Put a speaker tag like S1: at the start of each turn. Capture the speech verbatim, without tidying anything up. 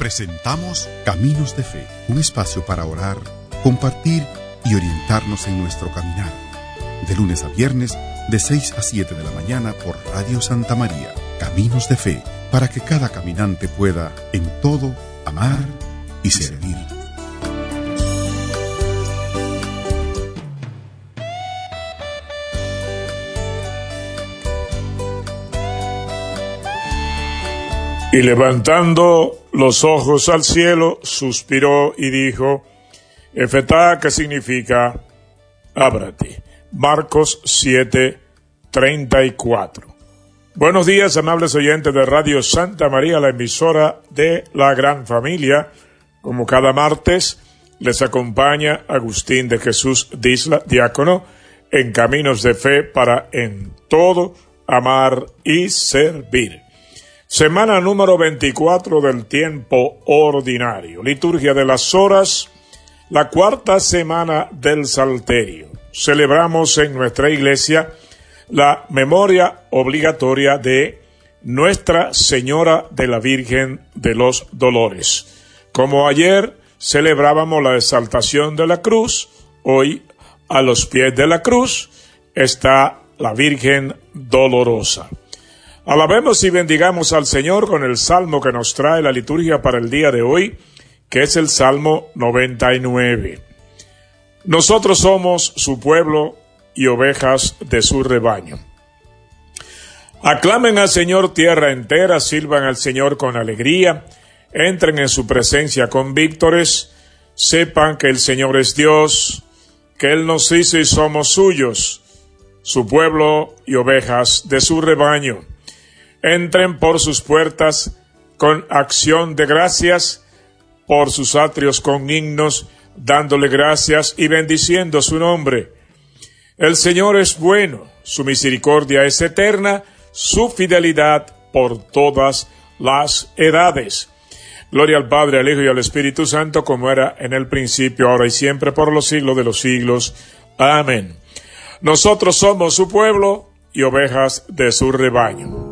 S1: Presentamos Caminos de Fe, un espacio para orar, compartir y orientarnos en nuestro caminar. De lunes a viernes, de seis a siete de la mañana por Radio Santa María. Caminos de Fe, para que cada caminante pueda, en todo, amar y servir.
S2: Y levantando los ojos al cielo, suspiró y dijo, Efetá, que significa, ábrate. Marcos siete, treinta y cuatro. Buenos días, amables oyentes de Radio Santa María, la emisora de la gran familia. Como cada martes, les acompaña Agustín de Jesús Disla, diácono, en Caminos de Fe para en todo amar y servir. Semana número veinticuatro del tiempo ordinario. Liturgia de las horas, la cuarta semana del Salterio. Celebramos en nuestra iglesia la memoria obligatoria de Nuestra Señora de la Virgen de los Dolores. Como ayer celebrábamos la exaltación de la cruz, hoy a los pies de la cruz está la Virgen Dolorosa. Alabemos y bendigamos al Señor con el salmo que nos trae la liturgia para el día de hoy, que es el Salmo noventa y nueve. Nosotros somos su pueblo y ovejas de su rebaño. Aclamen al Señor tierra entera, sirvan al Señor con alegría, entren en su presencia con víctores, sepan que el Señor es Dios, que Él nos hizo y somos suyos, su pueblo y ovejas de su rebaño. Entren por sus puertas con acción de gracias, por sus atrios con himnos, dándole gracias y bendiciendo su nombre. El Señor es bueno, su misericordia es eterna, su fidelidad por todas las edades. Gloria al Padre, al Hijo y al Espíritu Santo, como era en el principio, ahora y siempre, por los siglos de los siglos. Amén. Nosotros somos su pueblo y ovejas de su rebaño.